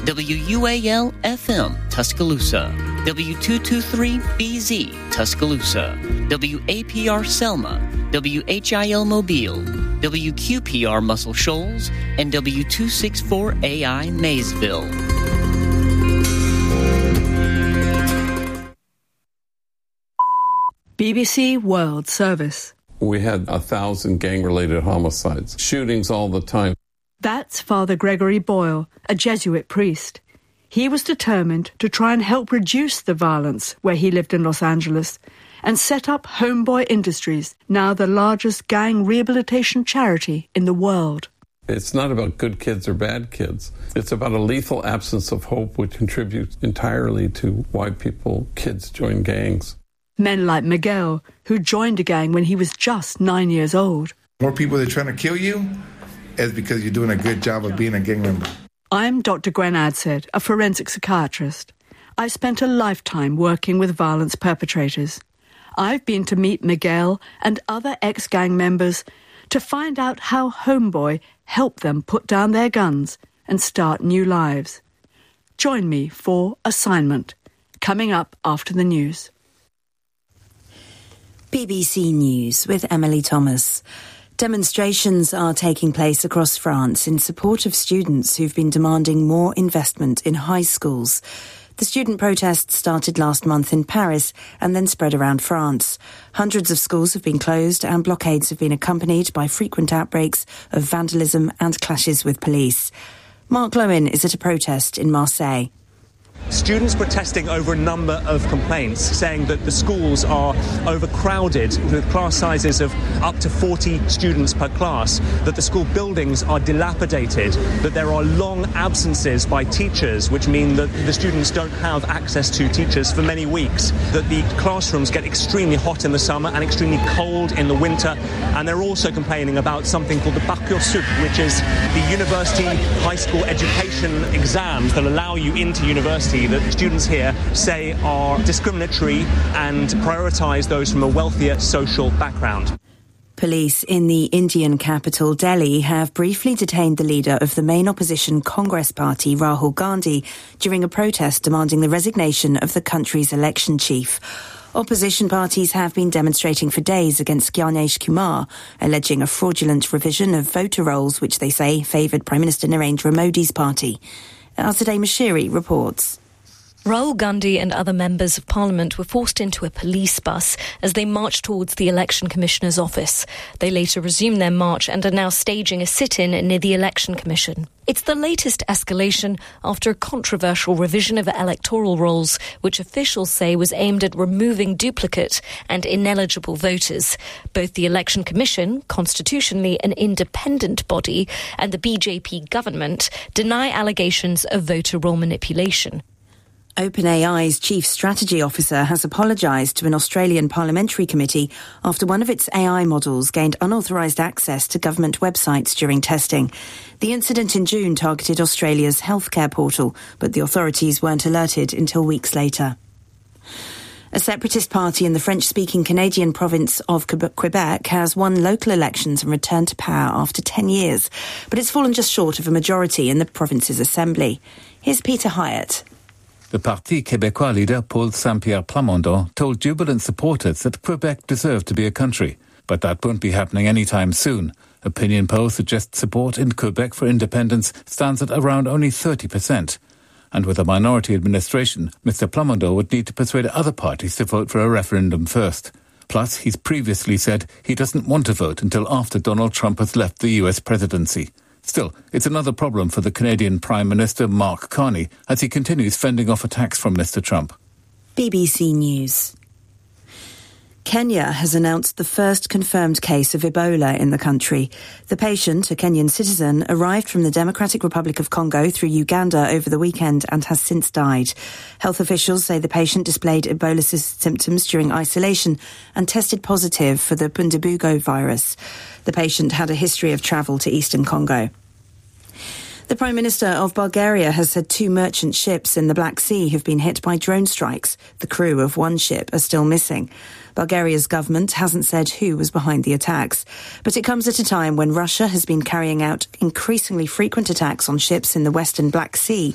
WUAL-FM Tuscaloosa, W223BZ Tuscaloosa, WAPR Selma, WHIL Mobile, WQPR Muscle Shoals, and W264AI Maysville. BBC World Service. We had 1,000 gang-related homicides, shootings all the time. That's Father Gregory Boyle, a Jesuit priest. He was determined to try and help reduce the violence where he lived in Los Angeles and set up Homeboy Industries, now the largest gang rehabilitation charity in the world. It's not about good kids or bad kids. It's about a lethal absence of hope which contributes entirely to why kids join gangs. Men like Miguel, who joined a gang when he was just 9 years old. More people that are trying to kill you is because you're doing a good job of being a gang member. I'm Dr. Gwen Adshead, a forensic psychiatrist. I've spent a lifetime working with violence perpetrators. I've been to meet Miguel and other ex-gang members to find out how Homeboy helped them put down their guns and start new lives. Join me for Assignment, coming up after the news. BBC News with Emily Thomas. Demonstrations are taking place across France in support of students who've been demanding more investment in high schools. The student protests started last month in Paris and then spread around France. Hundreds of schools have been closed and blockades have been accompanied by frequent outbreaks of vandalism and clashes with police. Mark Lowen is at a protest in Marseille. Students protesting over a number of complaints, saying that the schools are overcrowded with class sizes of up to 40 students per class, that the school buildings are dilapidated, that there are long absences by teachers, which mean that the students don't have access to teachers for many weeks, that the classrooms get extremely hot in the summer and extremely cold in the winter, and they're also complaining about something called the Parcoursup, which is the university high school education exams that allow you into university that students here say are discriminatory and prioritise those from a wealthier social background. Police in the Indian capital, Delhi, have briefly detained the leader of the main opposition Congress party, Rahul Gandhi, during a protest demanding the resignation of the country's election chief. Opposition parties have been demonstrating for days against Gyanesh Kumar, alleging a fraudulent revision of voter rolls which they say favoured Prime Minister Narendra Modi's party. Alsadeh Mashiri reports. Rahul Gandhi and other members of parliament were forced into a police bus as they marched towards the election commissioner's office. They later resumed their march and are now staging a sit-in near the election commission. It's the latest escalation after a controversial revision of electoral rolls, which officials say was aimed at removing duplicate and ineligible voters. Both the election commission, constitutionally an independent body, and the BJP government deny allegations of voter roll manipulation. OpenAI's chief strategy officer has apologised to an Australian parliamentary committee after one of its AI models gained unauthorised access to government websites during testing. The incident in June targeted Australia's healthcare portal, but the authorities weren't alerted until weeks later. A separatist party in the French-speaking Canadian province of Quebec has won local elections and returned to power after 10 years, but it's fallen just short of a majority in the province's assembly. Here's Peter Hyatt. The Parti Québécois leader, Paul Saint-Pierre Plamondon, told jubilant supporters that Quebec deserved to be a country, but that won't be happening anytime soon. Opinion polls suggest support in Quebec for independence stands at around only 30%. And with a minority administration, Mr. Plamondon would need to persuade other parties to vote for a referendum first. Plus, he's previously said he doesn't want to vote until after Donald Trump has left the US presidency. Still, it's another problem for the Canadian Prime Minister Mark Carney as he continues fending off attacks from Mr. Trump. BBC News. Kenya has announced the first confirmed case of Ebola in the country. The patient, a Kenyan citizen, arrived from the Democratic Republic of Congo through Uganda over the weekend and has since died. Health officials say the patient displayed Ebola symptoms during isolation and tested positive for the Bundibugyo virus. The patient had a history of travel to eastern Congo. The Prime Minister of Bulgaria has said 2 merchant ships in the Black Sea have been hit by drone strikes. The crew of one ship are still missing. Bulgaria's government hasn't said who was behind the attacks, but it comes at a time when Russia has been carrying out increasingly frequent attacks on ships in the western Black Sea